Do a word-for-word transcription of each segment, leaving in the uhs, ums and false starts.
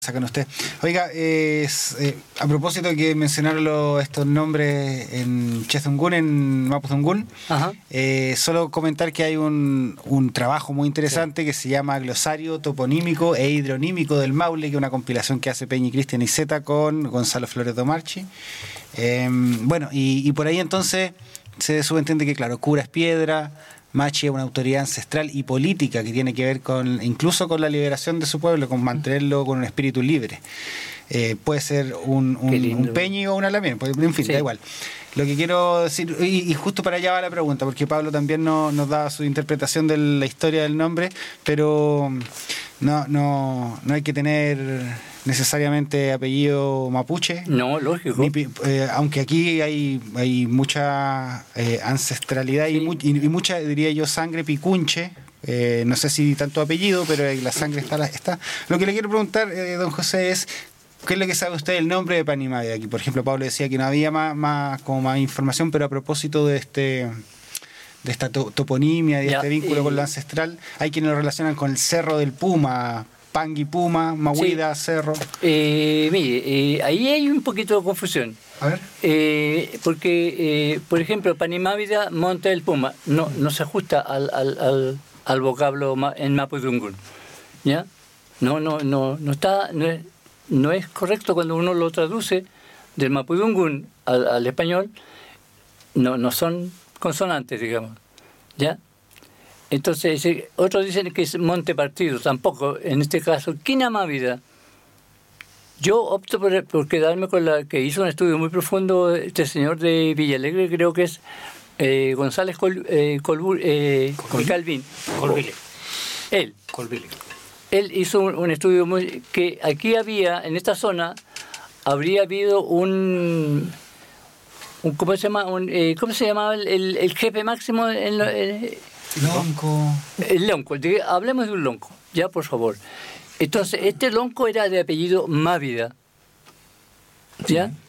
Sacan usted. Oiga, eh, eh, a propósito de que mencionaron lo, estos nombres en Chezungun, en Mapudungun, eh, solo comentar que hay un, un trabajo muy interesante sí. que se llama Glosario Toponímico e Hidronímico del Maule, que es una compilación que hace Peña y Cristian Iceta con Gonzalo Flores Domarchi. Eh, bueno, y, y por ahí entonces se subentiende que, claro, Cura es piedra, Machi es una autoridad ancestral y política que tiene que ver con incluso con la liberación de su pueblo, con mantenerlo con un espíritu libre. Eh, puede ser un, un, un peñi o un alamén, en fin, sí. da igual. Lo que quiero decir, y, y justo para allá va la pregunta, porque Pablo también no, nos da su interpretación de la historia del nombre, pero no, no, no hay que tener necesariamente apellido mapuche. No, lógico. Ni, eh, aunque aquí hay, hay mucha eh, ancestralidad sí. y, mu y, y mucha, diría yo, sangre picunche. Eh, no sé si tanto apellido, pero la sangre está. está. Lo que le quiero preguntar, eh, don José, es ¿qué es lo que sabe usted del nombre de Panimávida? Aquí, por ejemplo, Pablo decía que no había más, más, como más información, pero a propósito de este de esta to toponimia, de ya, este vínculo eh, con lo ancestral, hay quienes lo relacionan con el Cerro del Puma, Pangui Puma, Mahuida, sí. Cerro. Eh, mire, eh, ahí hay un poquito de confusión. A ver. Eh, porque, eh, por ejemplo, Panimávida, Monte del Puma, no, no se ajusta al, al, al, al vocablo en Mapudungun. ¿Ya? No, no, no, no está, no es, no es correcto cuando uno lo traduce del Mapudungun al, al español, no, no son consonantes, digamos. ¿Ya? Entonces, otros dicen que es monte partido, tampoco, en este caso, Quinamávida. Yo opto por, por quedarme con la que hizo un estudio muy profundo este señor de Villalegre, creo que es eh, González Col, eh, Colbur, eh, Calvin. Colville. Él. Colville. Él hizo un, un estudio muy, que aquí había, en esta zona, habría habido un... un ¿Cómo se llama? Un, eh, ¿Cómo se llamaba el, el, el jefe máximo en lo, eh, Lonco. El lonco, hablemos de un lonco, ya por favor. Entonces, este lonco era de apellido Mávida, ¿ya? Sí.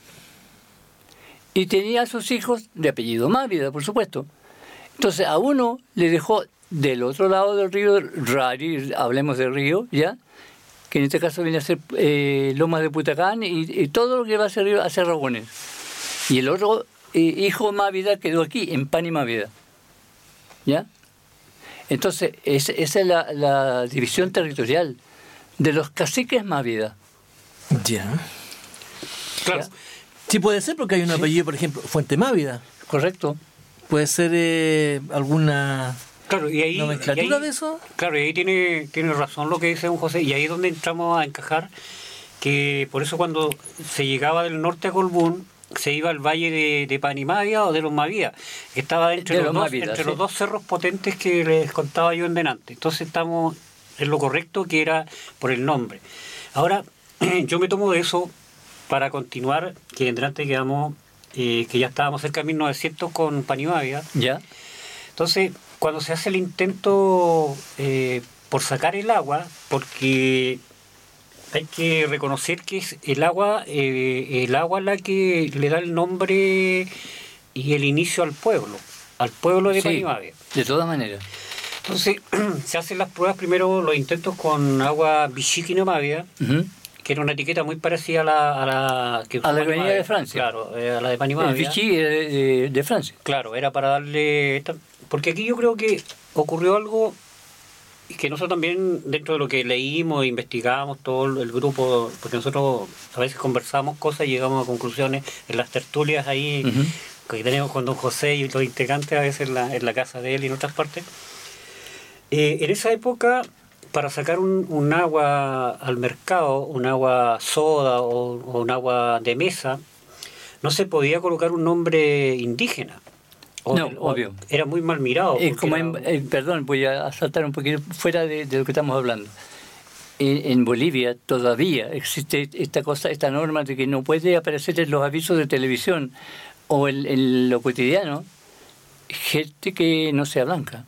Y tenía a sus hijos de apellido Mávida, por supuesto. Entonces, a uno le dejó del otro lado del río Rari, hablemos del río, ¿ya? Que en este caso viene a ser eh, Lomas de Putacán y, y todo lo que va a ser a Cerragones. Y el otro eh, hijo Mávida quedó aquí, en Panimávida, ¿ya? Entonces, es, esa es la, la división territorial de los caciques Mávida. Ya. Claro. ¿Ya? Sí puede ser porque hay un sí. apellido, por ejemplo, Fuente Mávida. Correcto. Puede ser eh, alguna claro, y ahí, nomenclatura y ahí, de eso. Claro, y ahí tiene, tiene razón lo que dice don José, y ahí es donde entramos a encajar, que por eso cuando se llegaba del norte a Colbún, se iba al valle de, de Panimávida o de los Mávida, que estaba entre, los, los, dos, Mávida, entre sí. los dos cerros potentes que les contaba yo en delante. Entonces estamos en lo correcto, que era por el nombre. Ahora, yo me tomo de eso para continuar, que en delante quedamos, eh, que ya estábamos cerca de mil novecientos con Panimávida. Ya. Entonces, cuando se hace el intento eh, por sacar el agua, porque hay que reconocer que es el agua, eh, el agua la que le da el nombre y el inicio al pueblo, al pueblo de sí, Panimávida. De todas maneras. Entonces, se hacen las pruebas primero, los intentos con agua Vichy-Quinamávida, uh-huh. que era una etiqueta muy parecida a la... A la que, a la que venía de Francia. Claro, eh, a la de Panimávida. El Vichy de, de, de Francia. Claro, era para darle... Porque aquí yo creo que ocurrió algo que nosotros también, dentro de lo que leímos, investigamos, todo el grupo, porque nosotros a veces conversamos cosas y llegamos a conclusiones en las tertulias ahí, uh-huh. que tenemos con don José y los integrantes a veces en la, en la casa de él y en otras partes. Eh, en esa época, para sacar un, un agua al mercado, un agua soda o, o un agua de mesa, no se podía colocar un nombre indígena. O no, el, obvio. Era muy mal mirado. Eh, como era... en, eh, perdón, voy a saltar un poquito fuera de, de lo que estamos hablando. En, en Bolivia todavía existe esta cosa, esta norma de que no puede aparecer en los avisos de televisión o en, en lo cotidiano gente que no sea blanca.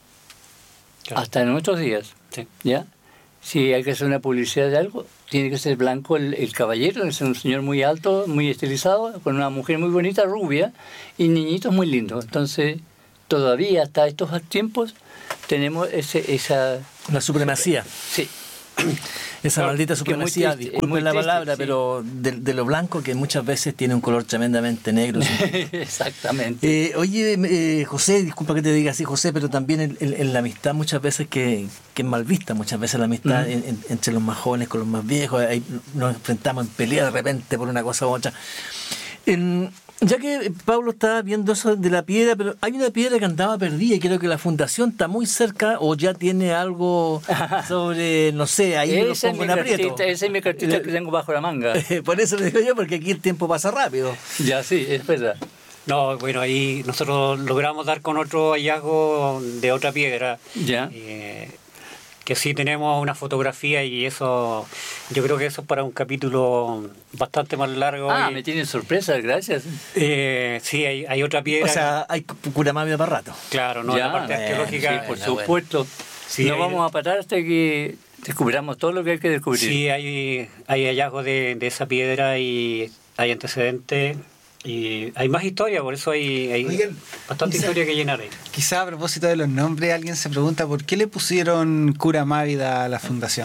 Claro. Hasta en nuestros días. Sí. ¿Ya? Si hay que hacer una publicidad de algo, tiene que ser blanco el, el caballero, es un señor muy alto, muy estilizado, con una mujer muy bonita, rubia, y niñitos muy lindos. Entonces, todavía hasta estos tiempos tenemos ese, esa... La supremacía. Sí. esa Claro, maldita supremacía, triste, es disculpen muy la triste, palabra, sí. pero de, de lo blanco que muchas veces tiene un color tremendamente negro. Exactamente. Eh, oye, eh, José, disculpa que te diga así, José, pero también en, en- en la amistad muchas veces que, que es mal vista, muchas veces la amistad Ujú. en- en- entre los más jóvenes con los más viejos, ahí nos enfrentamos en pelea de repente por una cosa u otra. En- ya que Pablo estaba viendo eso de la piedra, pero hay una piedra que andaba perdida y creo que la fundación está muy cerca o ya tiene algo sobre, no sé, ahí los Esa es, pongo mi en aprieto. cartita, esa es mi cartita que tengo bajo la manga. Por eso le digo yo, porque aquí el tiempo pasa rápido. Ya, sí, es verdad. No, bueno, ahí nosotros logramos dar con otro hallazgo de otra piedra. Ya. eh, que sí tenemos una fotografía y eso, yo creo que eso es para un capítulo bastante más largo. Ah, y, me tienen sorpresas, gracias. eh, sí, hay, hay otra piedra. O sea, hay Curamávida para rato. claro, no, Ya, la parte bueno, arqueológica. Sí, por bueno, supuesto. Sí, no hay- vamos a parar hasta que descubramos todo lo que hay que descubrir. Sí, hay, hay hallazgos de, de esa piedra y hay antecedentes y hay más historia, por eso hay, hay Oigan, bastante quizá- historia que llenar ahí. Quizá a propósito de los nombres, alguien se pregunta por qué le pusieron Cura Mávida a la fundación.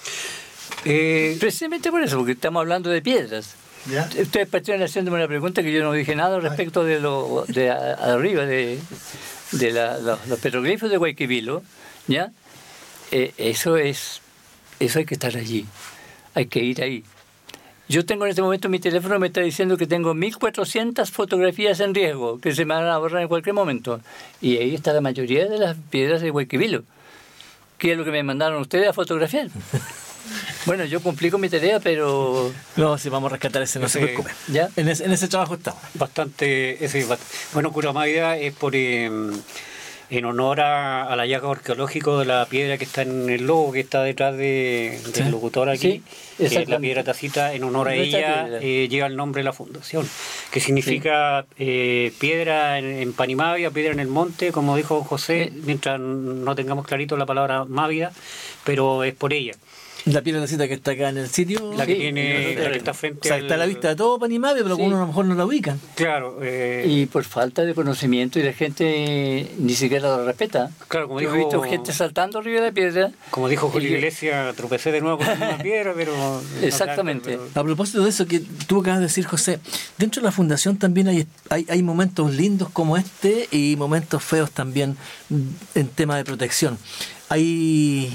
Eh, Precisamente por eso, porque estamos hablando de piedras. ¿Ya? Ustedes partieron haciéndome una pregunta que yo no dije nada respecto de lo de a- arriba, de, de la- los, los petroglifos de Guayquivilo, ¿ya? Eh, eso es, eso hay que estar allí, hay que ir ahí. Yo tengo en este momento mi teléfono me está diciendo que tengo mil cuatrocientas fotografías en riesgo, que se me van a borrar en cualquier momento. Y ahí está la mayoría de las piedras de Guayquivilo. ¿Qué es lo que me mandaron ustedes a fotografiar? Bueno, yo cumplí con mi tarea, pero... No, si vamos a rescatar ese, no se Sí. preocupe. ¿Ya? En ese, en ese trabajo estamos. bastante, ese, bast- bueno, Curamávida es por eh, en honor a- al hallazgo arqueológico de la piedra que está en el logo, que está detrás de, del Sí. locutor aquí, Sí, que es la exactamente. piedra tacita. En honor a Nuestra ella piedra. eh, lleva el nombre de la fundación, que significa eh, piedra en, en Panimávida, piedra en el monte, como dijo José, Sí. mientras no tengamos clarito la palabra Mávida, pero es por ella. La piedra cita que está acá en el sitio. La que Sí, tiene, en la que está O frente sea, al- está a la vista de todo Panimávida, pero Sí. algunos a lo mejor no la ubican. Claro, eh, Y por falta de conocimiento y la gente ni siquiera lo respeta. claro, como Yo dijo, he visto gente saltando arriba de la piedra. como dijo Julio Y- Iglesias, tropecé de nuevo con una piedra, pero... no Exactamente. tanto, pero- A propósito de eso que tú acabas de decir, José, dentro de la fundación también hay, hay, hay momentos lindos como este y momentos feos también en tema de protección. Hay...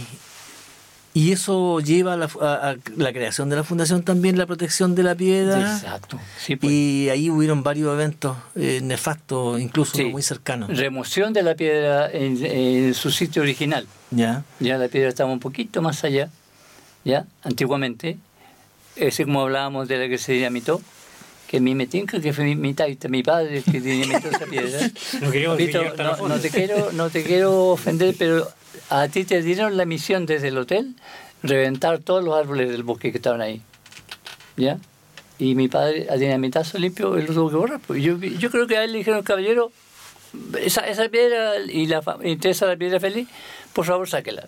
Y eso lleva a la, a- a la creación de la fundación también, la protección de la piedra. Exacto. Sí, pues. Y ahí hubieron varios eventos eh, nefastos, incluso Sí. uno muy cercanos. Remoción de la piedra en, en su sitio original. ¿Ya? Ya la piedra estaba un poquito más allá, ya, antiguamente. Ese como hablábamos de la que se dinamitó, que a mí me tinca que fue mi, mi taita, mi padre el que dinamitó esa piedra. No queríamos Vito, decir tan a no, fondo. no te quiero, no te quiero ofender, pero a ti te dieron la misión desde el hotel reventar todos los árboles del bosque que estaban ahí, ¿ya? Y mi padre a dinamitazo limpio él lo tuvo que borrar. Pues yo, yo creo que a él le dijeron, caballero, esa, esa piedra y la fa- y Teresa la piedra feliz, por favor sáquela.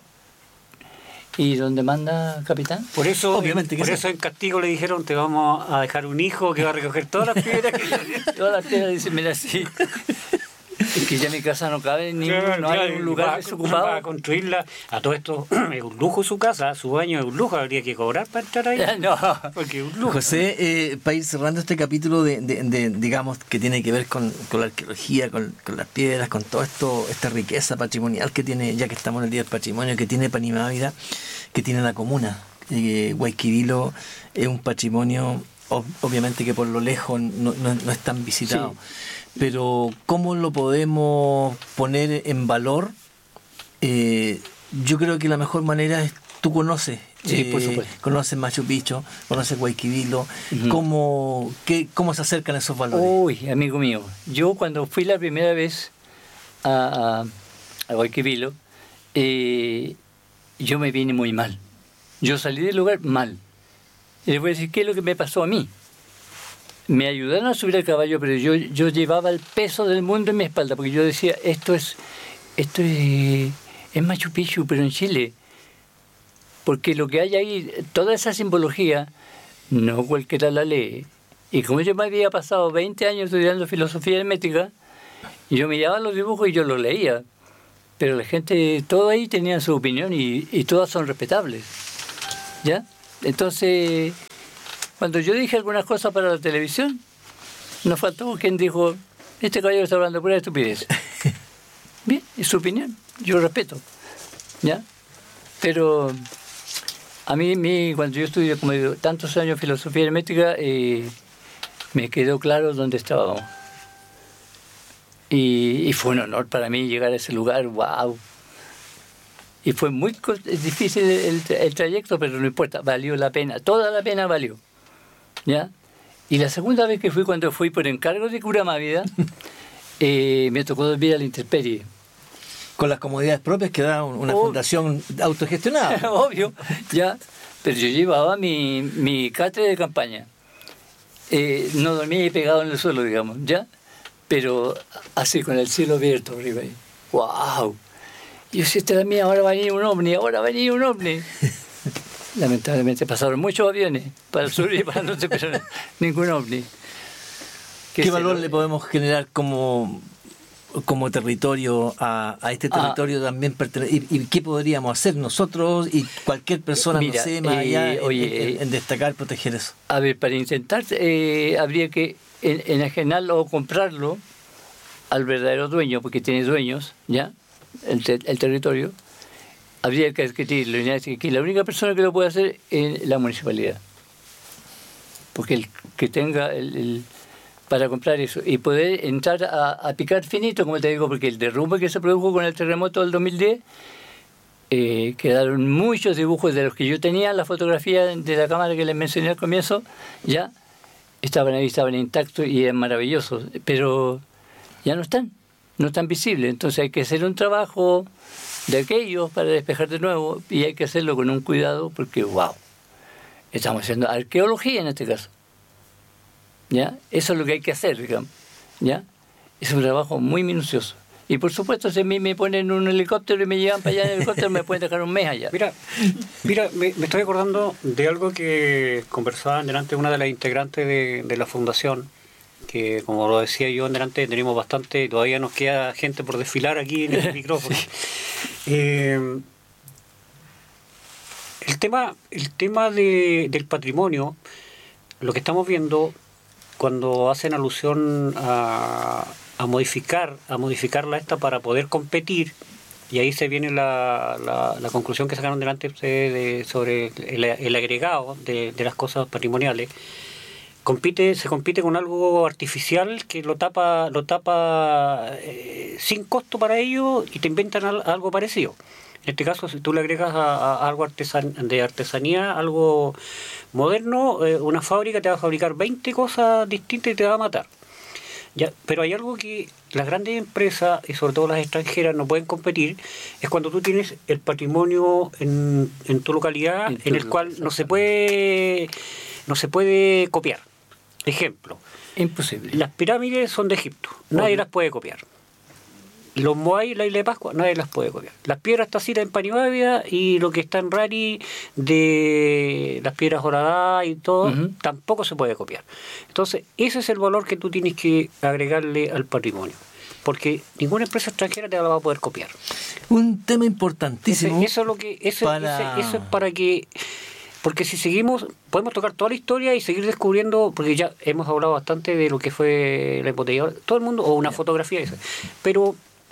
¿Y dónde manda capitán? Por eso, Obviamente que por sí. eso en castigo le dijeron, te vamos a dejar un hijo que va a recoger todas las piedras que... Todas las piedras dicen, mira, sí. Es que ya mi casa no cabe en ningún, Claro, no hay claro, un y lugar va- desocupado. va a construirla. A todo esto es un lujo su casa, su baño es un lujo, habría que cobrar para entrar ahí. No. Porque es un lujo. José, eh, para ir cerrando este capítulo de, de- de, digamos, que tiene que ver con, con la arqueología, con, con las piedras, con todo esto, esta riqueza patrimonial que tiene, ya que estamos en el Día del Patrimonio, que tiene Panimávida, que tiene la comuna. Eh, Guayquivilo es un patrimonio, ob- obviamente que por lo lejos no, no- no es tan visitado. Sí. Pero ¿cómo lo podemos poner en valor? Eh, yo creo que la mejor manera es, tú conoces, Sí, eh, por supuesto. conoces Machu Picchu, conoces Guayquivilo, Ujú. ¿cómo, qué, ¿cómo se acercan esos valores? Uy, amigo mío, yo cuando fui la primera vez a, a, a Guayquivilo, eh, yo me vine muy mal. Yo salí del lugar mal. Y les voy a decir qué es lo que me pasó a mí. Me ayudaron a subir al caballo, pero yo, yo llevaba el peso del mundo en mi espalda, porque yo decía, esto es, esto es, es Machu Picchu, pero en Chile. Porque lo que hay ahí, toda esa simbología, no cualquiera la lee. Y como yo me había pasado veinte años estudiando filosofía hermética, yo miraba los dibujos y yo los leía. Pero la gente, todo ahí tenía su opinión y, y todas son respetables. ¿Ya? Entonces, cuando yo dije algunas cosas para la televisión, nos faltó quien dijo, este caballero está hablando pura estupidez. Bien, es su opinión, yo respeto, ¿ya? Pero a mí, mí cuando yo estudié, como digo, tantos años filosofía hermética, eh, me quedó claro dónde estábamos. Y, y fue un honor para mí llegar a ese lugar, wow. Y fue muy difícil el, el trayecto, pero no importa, valió la pena, toda la pena valió, ¿ya? Y la segunda vez que fui, cuando fui por encargo de Cura Mávida, eh, me tocó dormir a la intemperie. Con las comodidades propias que da una Ob- fundación autogestionada. Obvio, ya. Pero yo llevaba mi, mi catre de campaña. Eh, no dormía ahí pegado en el suelo, digamos, ¿ya? Pero así, con el cielo abierto arriba ahí. ¡Wow! Y yo decía, esta es la mía, ahora va a venir un ovni, ahora va a venir un ovni. Lamentablemente pasaron muchos aviones para el sur y para el norte, pero ningún ovni. ¿Qué, ¿Qué valor lo... le podemos generar como, como territorio a, a este territorio ah, también pertenece, y, y qué podríamos hacer nosotros y cualquier persona, mira, no sé, más eh, allá en, oye, en, en destacar, proteger eso? A ver, para intentar eh, habría que en, enajenarlo o comprarlo al verdadero dueño, porque tiene dueños, ¿ya? El, te, el territorio. Habría que adquirirlo. Y la única persona que lo puede hacer es la municipalidad. Porque el que tenga el, el para comprar eso y poder entrar a, a picar finito, como te digo, porque el derrumbe que se produjo con el terremoto del dos mil diez, eh, quedaron muchos dibujos de los que yo tenía, la fotografía de la cámara que les mencioné al comienzo, ya estaban ahí, estaban intactos y eran maravillosos, pero ya no están, no están visibles. Entonces hay que hacer un trabajo de aquellos para despejar de nuevo, y hay que hacerlo con un cuidado porque, wow, estamos haciendo arqueología en este caso, ¿ya? Eso es lo que hay que hacer, digamos, ¿ya? Es un trabajo muy minucioso. Y por supuesto, si a mí me ponen un helicóptero y me llevan para allá en el helicóptero, me pueden dejar un mes allá. Mira, mira me, me estoy acordando de algo que conversaban delante de una de las integrantes de, de la fundación, que como lo decía yo delante, tenemos bastante, y todavía nos queda gente por desfilar aquí en el micrófono. Eh, el tema, el tema de, del patrimonio, lo que estamos viendo cuando hacen alusión a, a modificar, a modificarla esta para poder competir, y ahí se viene la, la, la conclusión que sacaron delante de, sobre el, el agregado de, de las cosas patrimoniales. Compite, se compite con algo artificial que lo tapa, lo tapa eh, sin costo para ellos, y te inventan al, algo parecido. En este caso, si tú le agregas a, a algo artesan, de artesanía, algo moderno, eh, una fábrica te va a fabricar veinte cosas distintas y te va a matar. Ya, pero hay algo que las grandes empresas, y sobre todo las extranjeras, no pueden competir, es cuando tú tienes el patrimonio en, en tu localidad, en, en el cual no se puede no se puede copiar. Ejemplo, imposible. Las pirámides son de Egipto, nadie las puede copiar. Los Moai, la isla de Pascua, nadie las puede copiar. Las piedras tacitas en Panimávida y lo que está en Rari de las piedras horadá y todo, uh-huh, tampoco se puede copiar. Entonces, ese es el valor que tú tienes que agregarle al patrimonio, porque ninguna empresa extranjera te la va a poder copiar. Un tema importantísimo. Ese, eso es lo que eso, para... ese, eso es para que, porque si seguimos, podemos tocar toda la historia y seguir descubriendo, porque ya hemos hablado bastante de lo que fue la embotellada, todo el mundo, o una fotografía esa, pero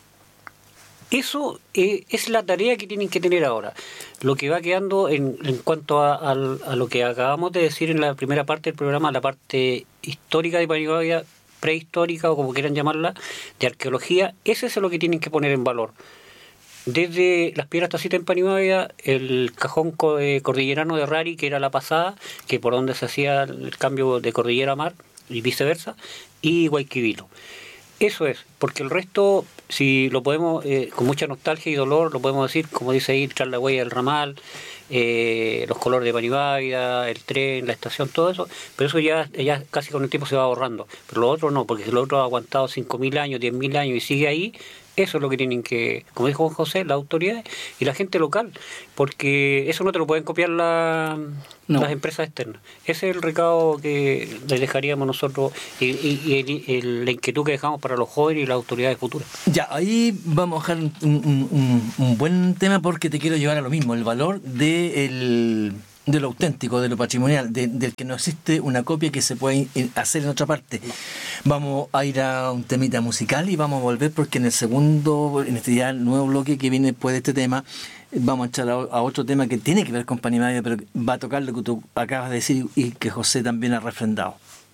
eso eh, es la tarea que tienen que tener ahora. Lo que va quedando en, en cuanto a, a, a lo que acabamos de decir en la primera parte del programa, la parte histórica de Panimávida, prehistórica o como quieran llamarla, de arqueología, ese es lo que tienen que poner en valor. Desde las piedras tacitas en Panimávida, el cajón cordillerano de Rari, que era la pasada, que por donde se hacía el cambio de cordillera a mar y viceversa, y Guayquivilo. Eso es, porque el resto, si lo podemos, eh, con mucha nostalgia y dolor, lo podemos decir, como dice ahí, tras la huella del ramal, eh, los colores de Panimávida, el tren, la estación, todo eso, pero eso ya, ya casi con el tiempo se va borrando. Pero lo otro no, porque si lo otro ha aguantado cinco mil años, diez mil años y sigue ahí, eso es lo que tienen que, como dijo Juan José, las autoridades y la gente local, porque eso no te lo pueden copiar la, no. las empresas externas. Ese es el recado que les dejaríamos nosotros y, y, y el, el, la inquietud que dejamos para los jóvenes y las autoridades futuras. Ya, ahí vamos a dejar un, un, un, un buen tema, porque te quiero llevar a lo mismo, el valor del de lo auténtico, de lo patrimonial, de, del que no existe una copia que se puede hacer en otra parte. Vamos a ir a un temita musical y vamos a volver porque en el segundo, en este ya nuevo bloque que viene después de este tema, vamos a echar a, a otro tema que tiene que ver con Panimávida, pero va a tocar lo que tú acabas de decir y que José también ha refrendado.